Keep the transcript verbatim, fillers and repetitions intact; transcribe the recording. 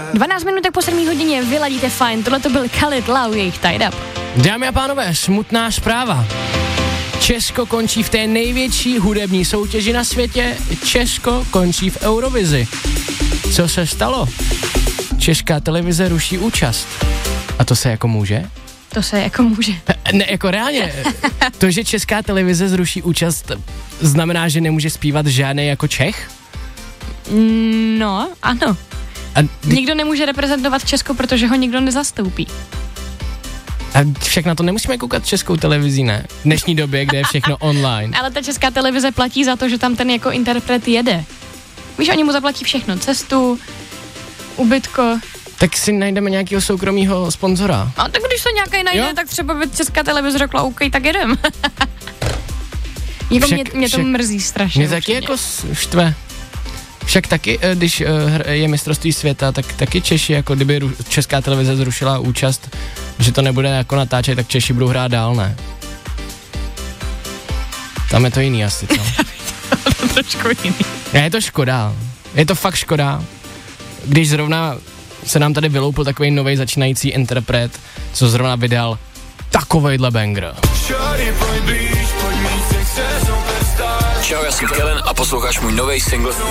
dvanáct minutek po sedmé hodině, vyladíte fajn, tohle to byl Khalid Lau, jejich Tied Up. Dámy a pánové, smutná zpráva. Česko končí v té největší hudební soutěži na světě, Česko končí v Eurovizi. Co se stalo? Česká televize ruší účast. A to se jako může? To se jako může. Ne, jako reálně. To, že Česká televize zruší účast, znamená, že nemůže zpívat žádný jako Čech? No, ano. A d- nikdo nemůže reprezentovat Česko, protože ho nikdo nezastoupí. A však na to nemusíme koukat Českou televizí, ne? V dnešní době, kde je všechno online. Ale ta Česká televize platí za to, že tam ten jako interpret jede. Víš, oni mu zaplatí všechno, cestu, ubytko. Tak si najdeme nějakého soukromého sponzora. A tak když se nějaký najde, jo? Tak třeba by Česká televize řekla, OK, tak jedem. Jako však, mě, mě to však, mrzí strašně. Mě taky jako štve. Však taky, když je mistrovství světa, tak taky Češi, jako kdyby Česká televize zrušila účast, že to nebude jako natáčet, tak Češi budou hrát dál, ne? Tam je to jiný asi, co? To je trošku jiný. Je to škoda. Je to fakt škoda. Když zrovna se nám tady vyloupil takový nový začínající interpret, co zrovna vydal takovejhle banger. Čau, já jsem Kellen a posloucháš můj nový single